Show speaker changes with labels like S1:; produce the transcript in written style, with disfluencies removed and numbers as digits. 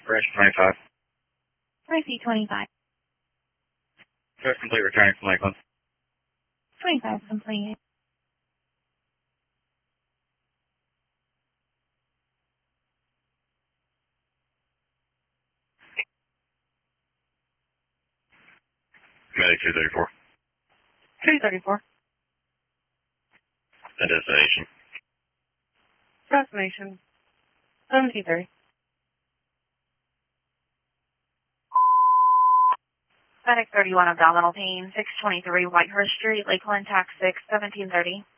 S1: Fresh 25.
S2: Tracy 25.
S1: First complete returning from Lakeland.
S2: 25 complete.
S1: Medic 234.
S2: 234.
S1: And destination.
S2: Destination. 73. Medic 31 abdominal pain, 623 Whitehurst Street, Lakeland, tax 6, 1730.